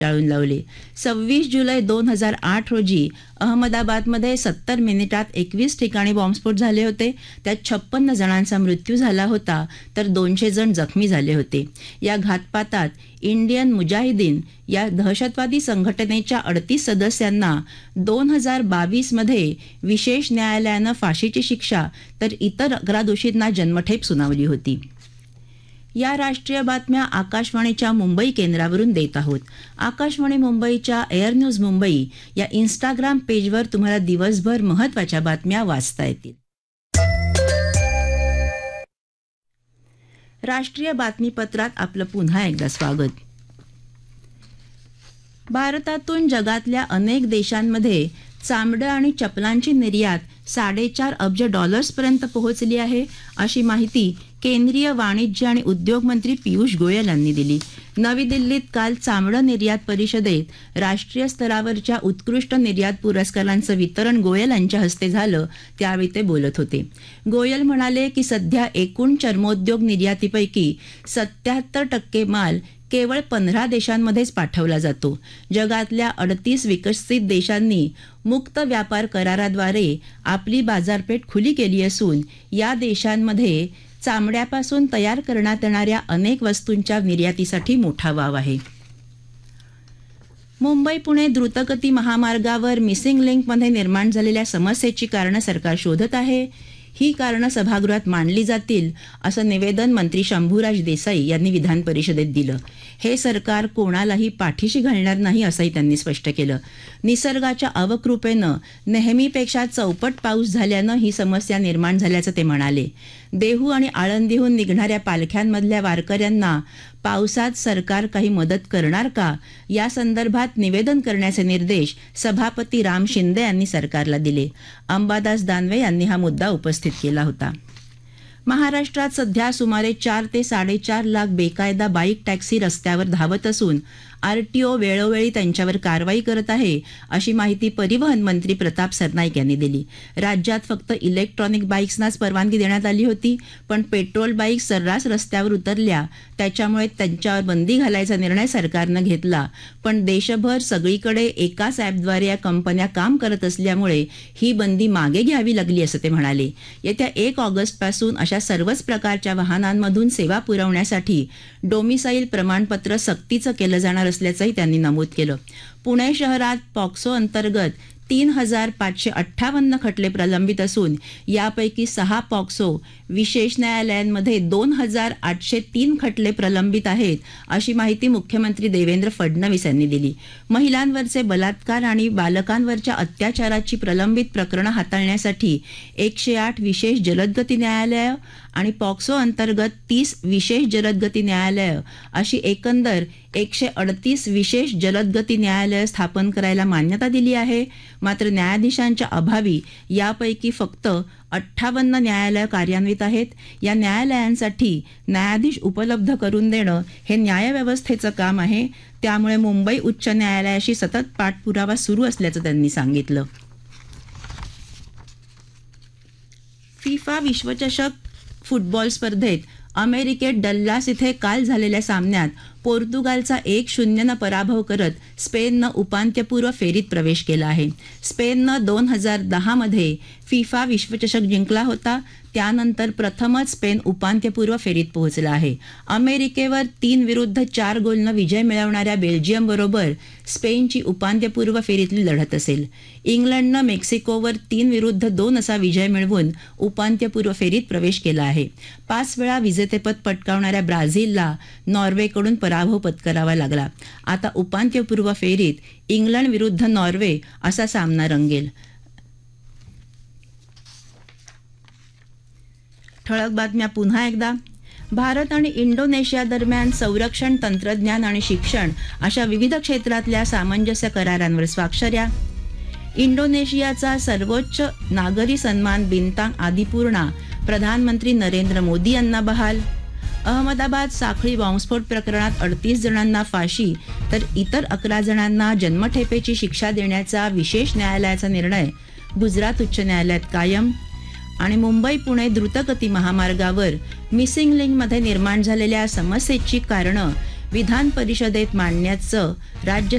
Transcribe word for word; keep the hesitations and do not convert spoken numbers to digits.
टाळून लावले. सव्वीस जुलै दोन हजार आठ रोजी अहमदाबादमध्ये सत्तर मिनिटात एकवीस ठिकाणी बॉम्बस्फोट झाले होते. त्यात छप्पन्न जणांचा मृत्यू झाला होता तर दोनशे जण जखमी झाले होते. या घातपातात इंडियन मुजाहिदीन या दहशतवादी संघटनेच्या अडतीस सदस्यांना दोन हजार बावीसमध्ये विशेष न्यायालयानं फाशीची शिक्षा तर इतर अकरा दोषींना जन्मठेप सुनावली होती. या राष्ट्रीय बातम्या आकाशवाणीच्या मुंबई केंद्रावरून देत आहोत. आकाशवाणी मुंबईच्या एअर न्यूज मुंबई या इंस्टाग्राम पेजवर तुम्हाला दिवसभर महत्त्वाच्या बातम्या वाचता येतील. राष्ट्रीय बातमीपत्रात आपलं पुन्हा एकदा स्वागत. भारतातून जगातल्या अनेक देशांमध्ये चामडं आणि चपलांची निर्यात साडेचार अब्ज डॉलर्सपर्यंत पोहोचली आहे, अशी माहिती केंद्रीय वाणिज्य आणि उद्योग मंत्री पियुष गोयल यांनी दिली. नवी दिल्लीत काल चामडं निर्यात परिषदेत राष्ट्रीय स्तरावरच्या उत्कृष्ट निर्यात पुरस्कारांचं वितरण गोयल यांच्या हस्ते झालं, त्यावेळी ते बोलत होते. गोयल म्हणाले की सध्या एकूण चर्मोद्योग निर्यातीपैकी सत्याहत्तर टक्के माल केवळ पंधरा देशांमध्येच पाठवला जातो. जगातल्या अडतीस विकसित देशांनी मुक्त व्यापार कराराद्वारे आपली बाजारपेठ खुली केली असून या देशांमध्ये चामड्यापासून तयार करण्यात येणाऱ्या अनेक वस्तूंच्या निर्यातीसाठी मोठा वाव आहे. मुंबई पुणे द्रुतगती महामार्गावर मिसिंग लिंकमध्ये निर्माण झालेल्या समस्येची कारणं सरकार शोधत आहे. ही कारणं सभागृहात मांडली जातील, असं निवेदन मंत्री शंभूराज देसाई यांनी विधान परिषदेत दिलं. हे सरकार कोणालाही पाठीशी घालणार नाही, असंही त्यांनी स्पष्ट केलं. निसर्गाच्या अवकृपेनं नेहमीपेक्षा चौपट पाऊस झाल्यानं ही समस्या निर्माण झाल्याचं ते म्हणाले. देहू आणि आळंदीहून निघणाऱ्या पालख्यांमधल्या वारकऱ्यांना पावसात सरकार काही मदत करणार का, या संदर्भात निवेदन करण्याचे निर्देश सभापती राम शिंदे यांनी सरकारला दिले. अंबादास दानवे यांनी हा मुद्दा उपस्थित केला होता. महाराष्ट्रात सध्या सुमारे चार ते साडेचार लाख बेकायदा बाईक टॅक्सी रस्त्यावर धावत असून आरटीओ वेळोवेळी त्यांच्यावर कारवाई करत आहे, अशी माहिती परिवहन मंत्री प्रताप सरनाईक यांनी दिली. राज्यात फक्त इलेक्ट्रॉनिक बाईक्सनाच परवानगी देण्यात आली होती, पण पेट्रोल बाईक सर्रास रस्त्यावर उतरल्या, त्याच्यामुळे त्यांच्यावर बंदी घालायचा निर्णय सरकारनं घेतला. पण देशभर सगळीकडे एकाच ॲपद्वारे या कंपन्या काम करत असल्यामुळे ही बंदी मागे घ्यावी लागली, असं ते म्हणाले. येत्या एक ऑगस्टपासून अशा सर्वच प्रकारच्या वाहनांमधून सेवा पुरवण्यासाठी डोमिसाईल प्रमाणपत्र सक्तीचं केलं जाणार असल्याचंही त्यांनी नमूद केलं. पुणे शहरात पॉक्सो अंतर्गत तीन हजार पाचशे अठ्ठावन्न खटले प्रलंबित असून यापैकी सहा पॉक्सो विशेष न्यायालयांमध्ये दोन हजार आठशे तीन खटले प्रलंबित आहेत, अशी माहिती मुख्यमंत्री देवेंद्र फडणवीस यांनी दिली. महिलांवरचे बलात्कार आणि बालकांवरच्या अत्याचाराची प्रलंबित प्रकरणं हाताळण्यासाठी एकशे आठ विशेष जलदगती न्यायालयं आणि पॉक्सो अंतर्गत तीस विशेष जलदगती न्यायालयं अशी एकंदर एकशे अडतीस विशेष जलदगती न्यायालयं स्थापन करायला मान्यता दिली आहे. मात्र न्यायाधीशांच्या अभावी यापैकी फक्त अठ्ठावन्न न्यायालयं कार्यान्वित आहेत. या न्यायालयांसाठी न्यायाधीश उपलब्ध करून देणं हे न्यायव्यवस्थेचं काम आहे. त्यामुळे मुंबई उच्च न्यायालयाशी सतत पाठपुरावा सुरू असल्याचं त्यांनी सांगितलं. फिफा विश्वचषक फुटबॉल स्पर्धेत अमेरिकेत डल्लास इथे काल झालेल्या सामन्यात पोर्तुगालचा एक शून्यनं पराभव करत स्पेननं उपांत्यपूर्व फेरीत प्रवेश केला आहे. स्पेननं दोन हजार दहामध्ये फिफा विश्वचषक जिंकला होता. त्यानंतर प्रथमच स्पेन उपांत्यपूर्व फेरीत पोहोचला आहे. अमेरिकेवर तीन विरुद्ध चार गोलनं विजय मिळवणाऱ्या बेल्जियमबरोबर स्पेनची उपांत्यपूर्व फेरीतली लढत असेल. इंग्लंडनं मेक्सिकोवर तीन विरुद्ध दोन असा विजय मिळवून उपांत्यपूर्व फेरीत प्रवेश केला आहे. पाच वेळा विजेतेपद पटकावणाऱ्या ब्राझीलला नॉर्वेकडून पराभव पत्करावा लागला. आता उपांत्यपूर्व फेरीत इंग्लंड विरुद्ध नॉर्वे असा सामना रंगेल. ठळक बातम्या पुन्हा एकदा. भारत आणि इंडोनेशिया दरम्यान संरक्षण, तंत्रज्ञान आणि शिक्षण अशा विविध क्षेत्रातल्या सामंजस्य करारांवर स्वाक्षऱ्या. इंडोनेशियाचा सर्वोच्च नागरी सन्मान बिंतांग आदिपूर्णा प्रधानमंत्री नरेंद्र मोदी यांना बहाल. अहमदाबाद साखळी बॉम्बस्फोट प्रकरणात अडतीस जणांना फाशी तर इतर अकरा जणांना जन्मठेपेची शिक्षा देण्याचा विशेष न्यायालयाचा निर्णय गुजरात उच्च न्यायालयात कायम. आणि मुंबई पुणे द्रुतगती महामार्गावर मिसिंग लिंकमध्ये निर्माण झालेल्या समस्येची कारणं विधान परिषदेत मांडण्याचं राज्य